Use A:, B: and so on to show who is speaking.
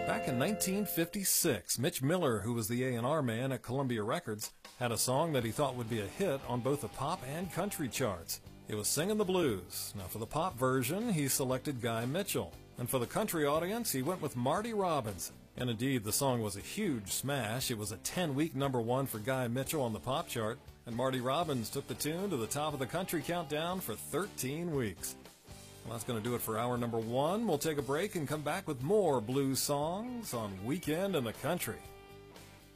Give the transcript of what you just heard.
A: Back in 1956, Mitch Miller, who was the A&R man at Columbia Records, had a song that he thought would be a hit on both the pop and country charts. It was Singin' the Blues. Now, for the pop version, he selected Guy Mitchell. And for the country audience, he went with Marty Robbins. And indeed, the song was a huge smash. It was a 10-week #1 for Guy Mitchell on the pop chart. And Marty Robbins took the tune to the top of the country countdown for 13 weeks. Well, that's going to do it for hour #1. We'll take a break and come back with more blues songs on Weekend in the Country.